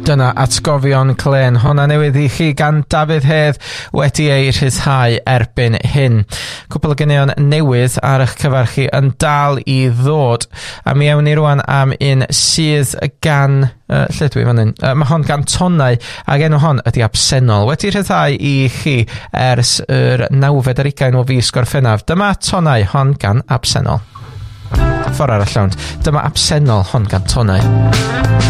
Dyna atgofion clen. Honna newydd i chi gan Dafydd Hedd wedi ei rhyddhau erbyn hyn. Cwpl o ganeuon newydd ar eich cyfar chi yn dal i ddod. A mi ewn ni rwan am un sydd gan... lle dwi fan hyn? Mae hon gan Tonau ac enw hon ydy Absennol. Wedi rhyddhau i chi ers yr 9 o fis Gorffennaf. Dyma Tonau, hon gan Absennol. Ffordd arall llawn. Dyma Absennol, hon gan Tonau.